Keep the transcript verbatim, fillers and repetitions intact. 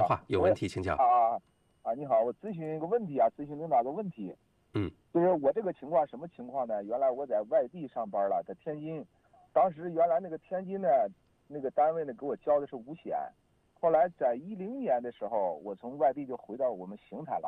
话，有问题请讲。 啊啊，你好，我咨询一个问题啊，咨询领导个问题。 嗯， 就是我这个情况什么情况呢？原来我在外地上班了，在天津，当时原来那个天津呢，那个单位呢给我交的是五险，后来在一零年的时候，我从外地就回到我们邢台了。